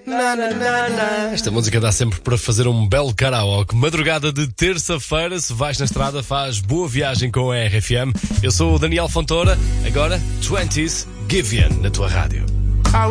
Esta música dá sempre para fazer um belo karaoke. Madrugada de terça-feira, se vais na estrada, faz boa viagem com a RFM. Eu sou o Daniel Fontoura, agora 20s Giveon na tua rádio.